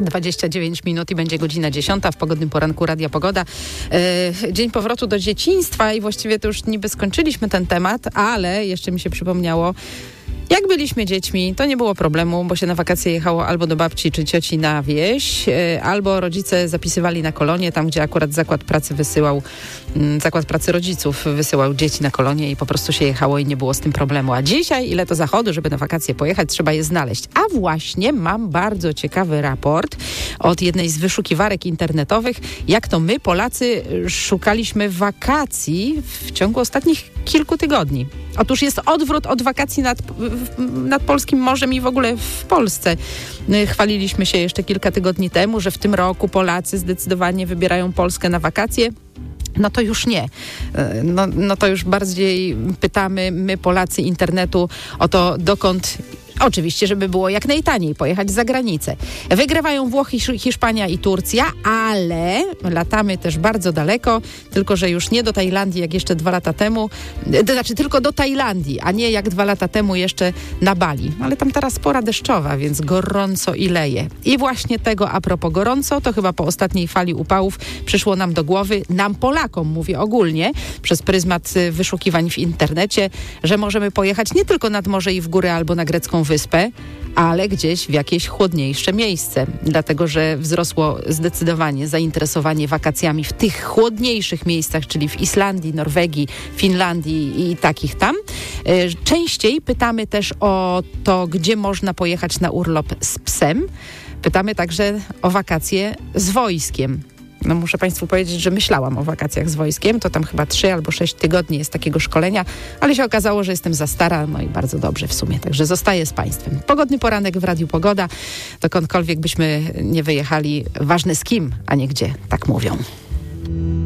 29 minut i będzie godzina 10 w pogodnym poranku Radia Pogoda. Dzień powrotu do dzieciństwa i właściwie to już niby skończyliśmy ten temat, ale jeszcze mi się przypomniało, jak byliśmy dziećmi, to nie było problemu, bo się na wakacje jechało albo do babci czy cioci na wieś, albo rodzice zapisywali na kolonie, tam gdzie akurat zakład pracy rodziców wysyłał dzieci na kolonie i po prostu się jechało i nie było z tym problemu. A dzisiaj, ile to zachodu, żeby na wakacje pojechać, trzeba je znaleźć. A właśnie mam bardzo ciekawy raport od jednej z wyszukiwarek internetowych, jak to my, Polacy, szukaliśmy wakacji w ciągu ostatnich kilku tygodni. Otóż jest odwrót od wakacji nad polskim morzem i w ogóle w Polsce. Chwaliliśmy się jeszcze kilka tygodni temu, że w tym roku Polacy zdecydowanie wybierają Polskę na wakacje. No to już nie. No to już bardziej pytamy my, Polacy internetu, o to, dokąd... Oczywiście, żeby było jak najtaniej pojechać za granicę. Wygrywają Włochy, Hiszpania i Turcja, ale latamy też bardzo daleko, tylko że już nie do Tajlandii jak jeszcze 2 lata temu, to znaczy tylko do Tajlandii, a nie jak 2 lata temu jeszcze na Bali. Ale tam teraz pora deszczowa, więc gorąco i leje. I właśnie tego a propos gorąco, to chyba po ostatniej fali upałów przyszło nam do głowy, nam Polakom mówię ogólnie, przez pryzmat wyszukiwań w internecie, że możemy pojechać nie tylko nad morze i w góry albo na grecką wyspę, ale gdzieś w jakieś chłodniejsze miejsce. Dlatego, że wzrosło zdecydowanie zainteresowanie wakacjami w tych chłodniejszych miejscach, czyli w Islandii, Norwegii, Finlandii i takich tam. Częściej pytamy też o to, gdzie można pojechać na urlop z psem. Pytamy także o wakacje z wojskiem. No muszę Państwu powiedzieć, że myślałam o wakacjach z wojskiem, to tam chyba 3 albo 6 tygodni jest takiego szkolenia, ale się okazało, że jestem za stara, no i bardzo dobrze w sumie, także zostaję z Państwem. Pogodny poranek w Radiu Pogoda, dokądkolwiek byśmy nie wyjechali, ważne z kim, a nie gdzie, tak mówią.